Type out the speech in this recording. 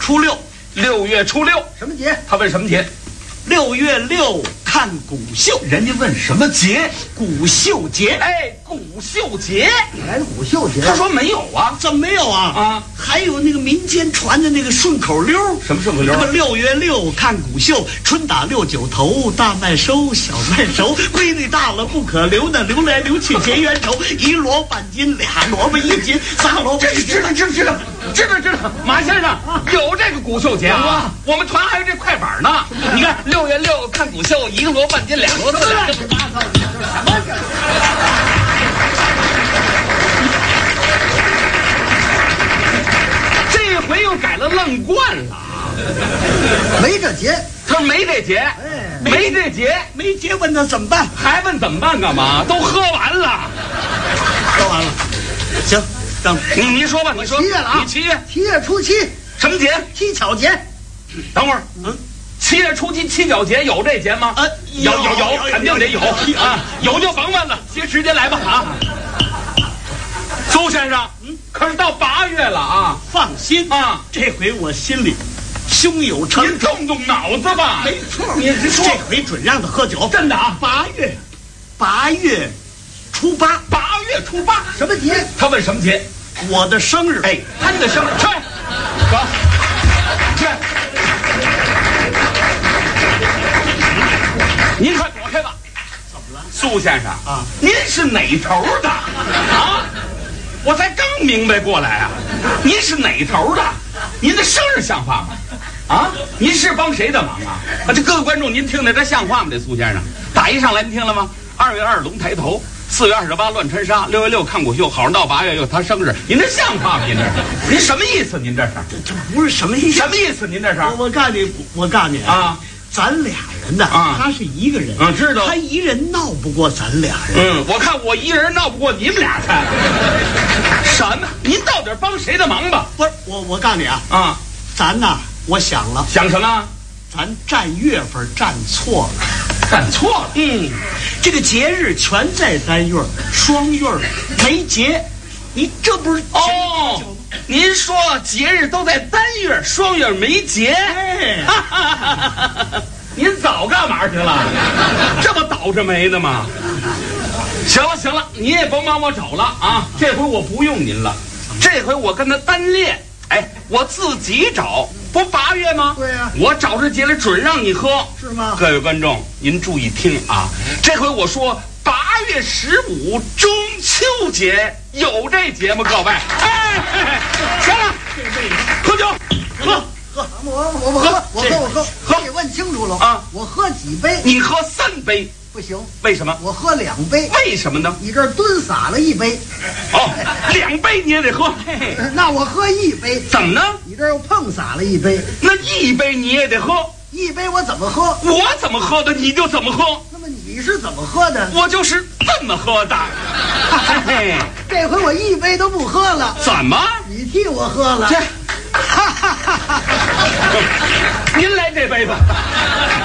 初六。 6月初6 什么节？ 他问什么节 6月6看谷秀， 人家问什么节？ 谷秀节。 哎，谷秀节。 来谷秀节。 他说没有啊。 怎么没有啊？ 啊， 还有那个民间传的那个顺口溜。 什么顺口溜？ 什么6月6看谷秀，春打6九头，大麦收，小麦熟，闺女大了不可留，那留来留去结冤仇，一萝卜半斤，俩萝卜1斤，仨萝卜1斤。 知道。马先生有这个谷秀节啊，我们团还有这快板呢。你看6月6看谷秀，一个萝卜半斤，俩萝卜俩斤。 八糟，你这什么这？ 这回又改了愣惯了。 没这节。 他说没这节，没这节， 没结问他怎么办？ 还问怎么办干嘛？都喝完了。 说完了，行，等你说吧，你说。 7月了啊！ 你7月 7月初7， 什么节？ 七巧节。 等会儿，7月初7七巧节有这节吗？有，肯定得有啊！有就甭问了，直接来吧啊！苏先生，可是到8月了啊！ 放心啊， 这回我心里胸有成您动动脑子吧。 没错， 你说这回准让他喝酒， 真的啊 8月初8，8 月初8 什么节？ 他问什么节？ 我的生日。 哎，他的生日，去，走，去。您快躲开吧！ 怎么了？ 苏先生啊， 您是哪头的啊？我才刚明白过来啊！您是哪头的？您的生日像话吗？啊，您是帮谁的忙啊？这各位观众，您听着，这像话吗？这苏先生打一上来，您听了吗？2月2龙抬头，4月28乱穿纱，6月6看谷秀，好上到8月又他生日，您这像话吗？您这是，您什么意思？您这是这不是什么意思？ 什么意思？您这是？ 我告诉你啊， 咱俩人呢啊， 他是一个人， 知道， 他一人闹不过咱俩人。 我看我一人闹不过你们俩看。什么？您到底帮谁的忙吧？ 不是我告诉你啊，咱呐，我想了， 想什么？ 咱占月份占错了。 干错了。 这个节日全在单月，双月没节，你这不是哦？您说节日都在单月，双月没节。 哎， 您早干嘛去了？这么倒着霉的吗？行了，你也甭帮我找了啊！这回我不用您了，这回我跟他单列。哎，我自己找，不8月吗？ 对呀， 我找这节来准让你喝， 是吗？ 各位观众，您注意听啊！这回我说8月15中秋节有这节吗？各位，哎，行了，喝酒，喝。 我不喝，我喝，你问清楚了啊！ 我喝几杯？ 你喝3杯不行， 为什么？ 我喝2杯。 为什么呢？ 你这儿蹲洒了1杯。 哦，2杯你也得喝。 那我喝1杯。 怎么呢？ 你这儿又碰洒了1杯。 那1杯你也得喝。 1杯我怎么喝？ 我怎么喝的你就怎么喝。 那么你是怎么喝的？ 我就是这么喝的。 这回我1杯都不喝了。 怎么？ 你替我喝了。 您来这杯吧。